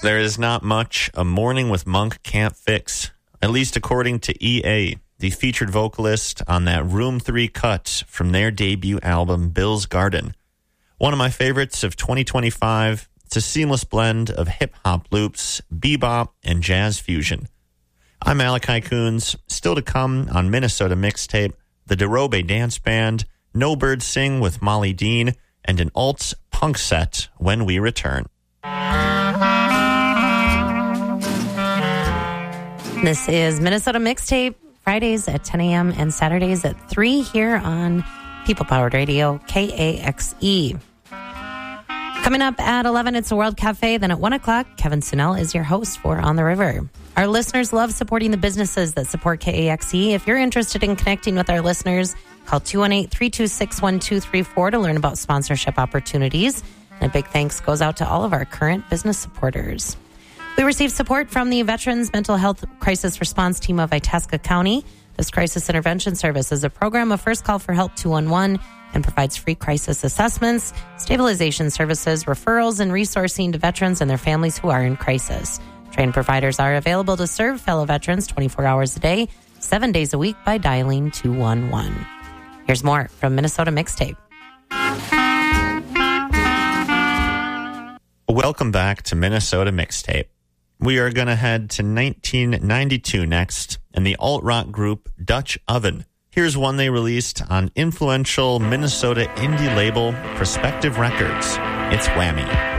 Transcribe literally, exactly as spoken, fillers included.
There is not much a morning with Monk can't fix, at least according to E A, the featured vocalist on that Room three cut from their debut album, Bill's Garden. One of my favorites of twenty twenty-five, it's a seamless blend of hip-hop loops, bebop, and jazz fusion. I'm Malachi Coons. Still to come on Minnesota Mixtape, the Derobe Dance Band, No Birds Sing with Molly Dean, and an alt punk set when we return. This is Minnesota Mixtape, Fridays at ten a.m. and Saturdays at three here on People Powered Radio, K A X E. Coming up at eleven, it's a World Cafe. Then at one o'clock, Kevin Sunnell is your host for On the River. Our listeners love supporting the businesses that support K A X E. If you're interested in connecting with our listeners, call two one eight, three two six, one two three four to learn about sponsorship opportunities. And a big thanks goes out to all of our current business supporters. We received support from the Veterans Mental Health Crisis Response Team of Itasca County. This crisis intervention service is a program of First Call for Help two one one and provides free crisis assessments, stabilization services, referrals, and resourcing to veterans and their families who are in crisis. Trained providers are available to serve fellow veterans twenty-four hours a day, seven days a week by dialing two one one. Here's more from Minnesota Mixtape. Welcome back to Minnesota Mixtape. We are going to head to nineteen ninety-two next, and the alt-rock group Dutch Oven. Here's one they released on influential Minnesota indie label Perspective Records. It's Whammy.